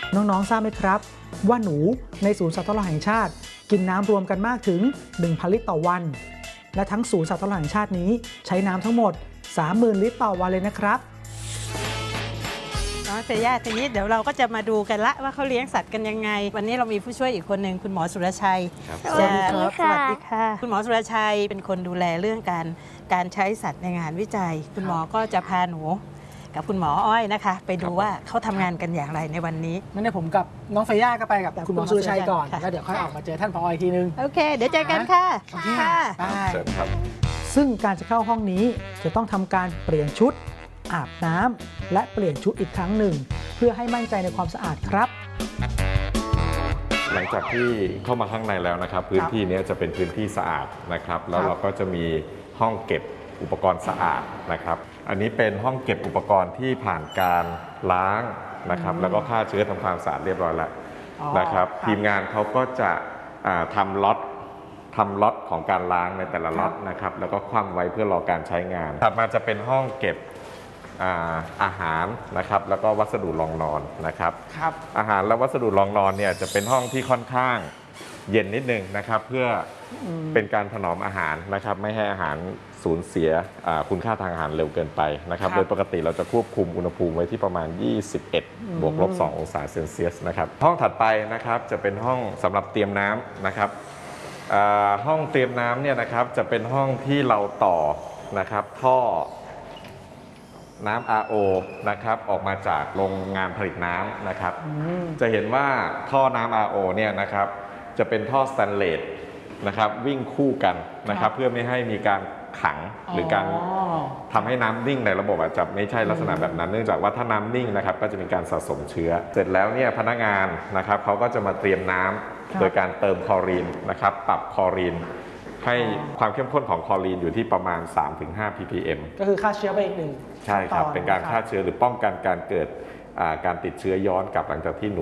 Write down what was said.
น้องๆทราบไหมครับว่าหนูในศูนย์สัตว์ทดลองแห่งชาติกินน้ำรวมกันมากถึง 1,000 ลิตรต่อวันและทั้งศูนย์สัตว์ทดลองแห่งชาตินี้ใช้น้ำทั้งหมด 30,000 ลิตรต่อวันเลยนะครับน้องเฟย่าทีนี้เดี๋ยวเราก็จะมาดูกันละว่าเขาเลี้ยงสัตว์กันยังไงวันนี้เรามีผู้ช่วยอีกคนหนึ่งคุณหมอสุรชัยสวัสดีครับสวัสดีค่ะคุณหมอสุรชัยเป็นคนดูแลเรื่องการใช้สัตว์ในงานวิจัยคุณหมอก็จะพาหนูกับคุณหมออ้อยนะคะไปดูว่าเขาทำงานกันอย่างไรในวันนี้งั้นเดี๋ยวผมกับน้องเฟย่าก็ไปกับคุณหมอสุรชัยก่อนแล้วเดี๋ยวค่อยออกมาเจอท่านผอ.อีกทีนึงโอเคเดี๋ยวเจอกันค่ะค่ะเชิญครับซึ่งการจะเข้าห้องนี้จะต้องทำการเปลี่ยนชุดอาบน้ำและเปลี่ยนชุดอีกครั้งหนึ่งเพื่อให้มั่นใจในความสะอาดครับหลังจากที่เข้ามาข้างในแล้วนะครับพื้นที่นี้จะเป็นพื้นที่สะอาดนะครับแล้วเราก็จะมีห้องเก็บอุปกรณ์สะอาดนะครับอันนี้เป็นห้องเก็บอุปกรณ์ที่ผ่านการล้างนะครับแล้วก็ฆ่าเชื้อทำความสะอาดเรียบร้อยแล้วนะครับทีมงานเขาก็จะทำล็อตของการล้างในแต่ละล็อตนะครับแล้วก็คว่ำไว้เพื่อรอการใช้งานถัดมาจะเป็นห้องเก็บอาหารนะครับแล้วก็วัสดุรองนอนนะครับอาหารและวัสดุรองนอนเนี่ยจะเป็นห้องที่ค่อนข้างเย็นนิดนึงนะครับเพื่อเป็นการถนอมอาหารนะครับไม่ให้อาหารสูญเสียคุณค่าทางอาหารเร็วเกินไปนะครับโดยปกติเราจะควบคุมอุณหภูมิไว้ที่ประมาณ21 บวก-2 องศาเซนเซียสนะครับห้องถัดไปนะครับจะเป็นห้องสำหรับเตรียมน้ำนะครับห้องเตรียมน้ำเนี่ยนะครับจะเป็นห้องที่เราต่อนะครับท่อน้ำ RO นะครับออกมาจากโรงงานผลิตน้ำนะครับจะเห็นว่าท่อน้ำ RO เนี่ยนะครับจะเป็นท่อสแตนเลสนะครับวิ่งคู่กันนะครับเพื่อไม่ให้มีการขังหรือการทำให้น้ำนิ่งในระบบอาจจะไม่ใช่ลักษณะแบบนั้นเนื่องจากว่าถ้าน้ำนิ่งนะครับก็จะมีการสะสมเชื้อเสร็จแล้วเนี่ยพนักงานนะครับเขาก็จะมาเตรียมน้ำโดยการเติมคลอรีนนะครับปรับคลอรีนให้ความเข้มข้นของคลอรีนอยู่ที่ประมาณ 3-5 ppm ก็คือฆ่าเชื้อไปอีกหนึ่งใช่ครับเป็นการฆ่าเชื้อหรือป้องกันการเกิดการติดเชื้อย้อนกลับหลังจากที่หนู